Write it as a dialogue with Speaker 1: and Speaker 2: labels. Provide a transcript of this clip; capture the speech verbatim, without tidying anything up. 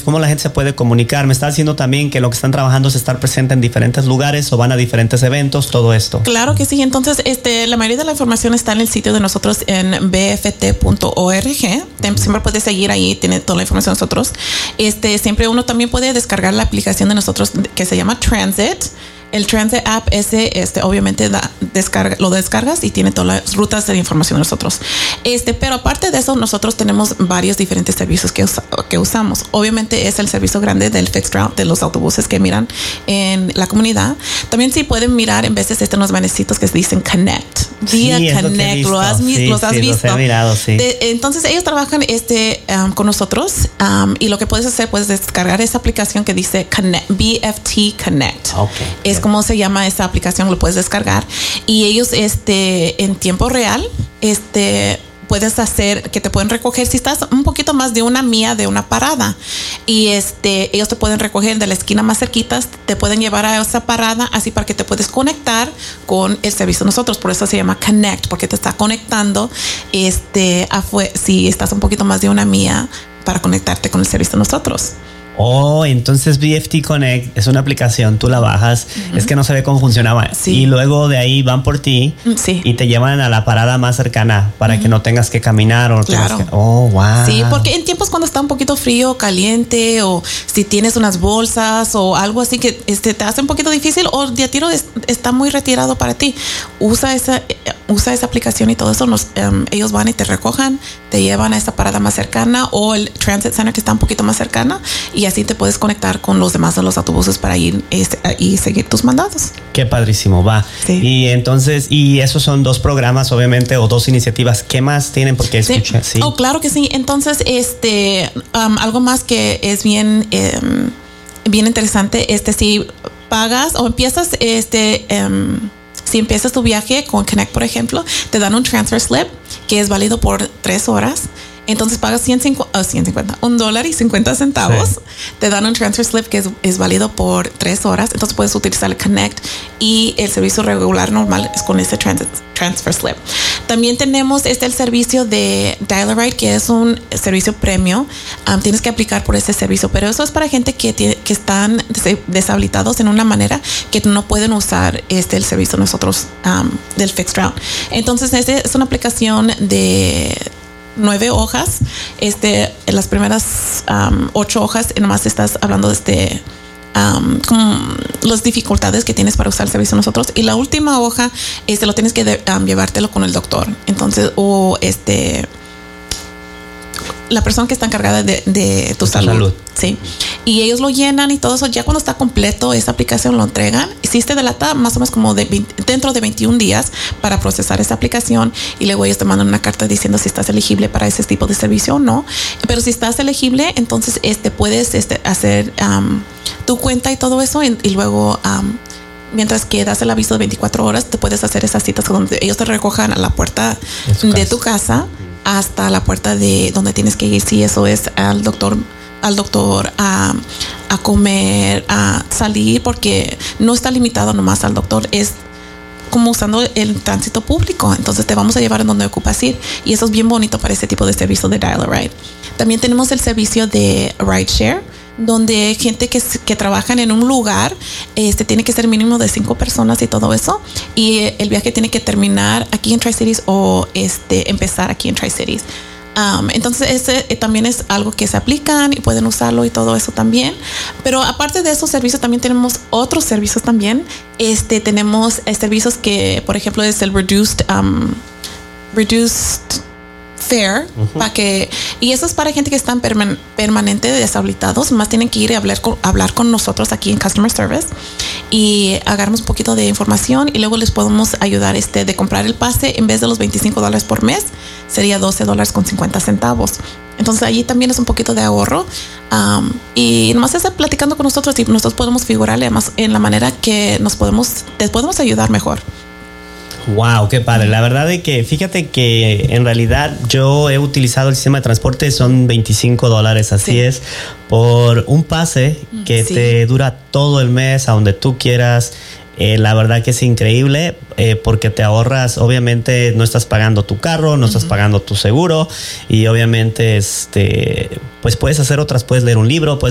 Speaker 1: cómo la gente se puede comunicar. Me está diciendo también que lo que están trabajando es estar presente en diferentes lugares o van a diferentes eventos, todo esto.
Speaker 2: Claro que sí. Entonces, este, la mayoría de la información está en el sitio de nosotros en b f t punto org. Uh-huh. Siempre puedes seguir ahí, tiene toda la información de nosotros. Este, siempre uno también puede descargar la aplicación de nosotros que se llama Transit. El Transit App ese, este, obviamente da, descarga, lo descargas y tiene todas las rutas de información de nosotros. Este, pero aparte de eso, nosotros tenemos varios diferentes servicios que, usa, que usamos. Obviamente es el servicio grande del Fixed Route, de los autobuses que miran en la comunidad. También sí pueden mirar en veces este, unos banecitos que se dicen Connect. Vía
Speaker 1: sí,
Speaker 2: Connect, lo, lo has, sí, los has
Speaker 1: sí,
Speaker 2: visto.
Speaker 1: Los he mirado, sí.
Speaker 2: De, entonces ellos trabajan este, um, con nosotros um, y lo que puedes hacer, puedes descargar esa aplicación que dice Connect, B F T Connect.
Speaker 1: Okay.
Speaker 2: Es como se llama esa aplicación, lo puedes descargar y ellos este en tiempo real este puedes hacer que te pueden recoger si estás un poquito más de una milla de una parada y este ellos te pueden recoger de la esquina más cerquita, te pueden llevar a esa parada así para que te puedes conectar con el servicio de nosotros. Por eso se llama Connect, porque te está conectando este afue- si estás un poquito más de una milla para conectarte con el servicio de nosotros.
Speaker 1: Oh, entonces B F T Connect es una aplicación, tú la bajas, uh-huh. Es que no sabía cómo funcionaba.
Speaker 2: Sí.
Speaker 1: Y luego de ahí van por ti
Speaker 2: sí.
Speaker 1: y te llevan a la parada más cercana para uh-huh. que no tengas que caminar o
Speaker 2: claro.
Speaker 1: tengas que... Oh, wow.
Speaker 2: Sí, porque en tiempos cuando está un poquito frío, caliente o si tienes unas bolsas o algo así que este, te hace un poquito difícil o de a tiro es, está muy retirado para ti, usa esa, usa esa aplicación y todo eso. Nos, um, ellos van y te recojan, te llevan a esa parada más cercana o el Transit Center que está un poquito más cercana y así te puedes conectar con los demás de los autobuses para ir este, y seguir tus mandados.
Speaker 1: Qué padrísimo, va. Sí. Y entonces, y esos son dos programas, obviamente, o dos iniciativas. ¿Qué más tienen? Porque escuché,
Speaker 2: sí.
Speaker 1: sí.
Speaker 2: Oh, claro que sí. Entonces, este, um, algo más que es bien, um, bien interesante, este, si pagas o empiezas, este, um, si empiezas tu viaje con Connect, por ejemplo, te dan un transfer slip que es válido por tres horas. Entonces pagas ciento cincuenta, oh, ciento cincuenta, un dólar y cincuenta centavos. Sí. Te dan un transfer slip que es, es válido por tres horas. Entonces puedes utilizar el Connect y el servicio regular normal es con ese trans, transfer slip. También tenemos este el servicio de Dial-A-Ride, que es un servicio premium. Um, tienes que aplicar por ese servicio, pero eso es para gente que, tiene, que están deshabilitados en una manera que no pueden usar este el servicio de nosotros um, del Fixed Route. Entonces, este es una aplicación de nueve hojas. Este, en las primeras um, ocho hojas, nomás estás hablando de este, um, como las dificultades que tienes para usar el servicio de nosotros. Y la última hoja, este, lo tienes que de, um, llevártelo con el doctor. Entonces, o este, la persona que está encargada de, de tu salud. salud. Sí. Y ellos lo llenan y todo eso. Ya cuando está completo esa aplicación lo entregan. Si te delata más o menos como de veinte, dentro de veintiún días para procesar esa aplicación y luego ellos te mandan una carta diciendo si estás elegible para ese tipo de servicio o no. Pero si estás elegible, entonces este puedes este, hacer um, tu cuenta y todo eso y, y luego um, mientras que das el aviso de veinticuatro horas te puedes hacer esas citas donde ellos te recojan a la puerta de tu casa hasta la puerta de donde tienes que ir, si eso es al doctor al doctor a, a comer, a salir, porque no está limitado nomás al doctor, es como usando el tránsito público. Entonces te vamos a llevar en donde ocupas ir y eso es bien bonito para ese tipo de servicio de Dial-A-Ride. También tenemos el servicio de Rideshare, donde gente que, que trabajan en un lugar este, tiene que ser mínimo de cinco personas y todo eso, y el viaje tiene que terminar aquí en Tri-Cities o este, empezar aquí en Tri-Cities. Um, entonces ese eh, también es algo que se aplican y pueden usarlo y todo eso también. Pero aparte de esos servicios también tenemos otros servicios también. Este, tenemos eh, servicios que, por ejemplo, es el reduced um, reduced fare, uh-huh. para que, y eso es para gente que están perman- permanente deshabilitados. Más tienen que ir a hablar con, hablar con nosotros aquí en Customer Service y agarramos un poquito de información y luego les podemos ayudar este, de comprar el pase. En vez de los veinticinco dólares por mes, sería doce dólares con cincuenta centavos. Entonces allí también es un poquito de ahorro. Um, y nomás es platicando con nosotros y nosotros podemos figurarle además en la manera que nos podemos, te podemos ayudar mejor.
Speaker 1: Wow, qué padre. La verdad es que fíjate que en realidad yo he utilizado el sistema de transporte, son veinticinco dólares, así sí. es, por un pase que sí. te dura todo el mes a donde tú quieras. Eh, la verdad que es increíble eh, porque te ahorras, obviamente no estás pagando tu carro, no uh-huh. estás pagando tu seguro y obviamente este, pues puedes hacer otras, puedes leer un libro, puedes